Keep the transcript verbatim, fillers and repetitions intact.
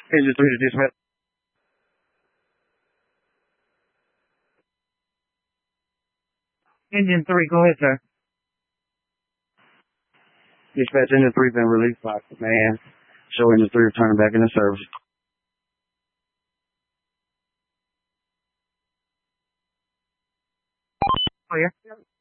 Engine three to dispatch. Engine three, go ahead, sir. Dispatch, engine three been released by man. Show engine three returning back into service. Clear.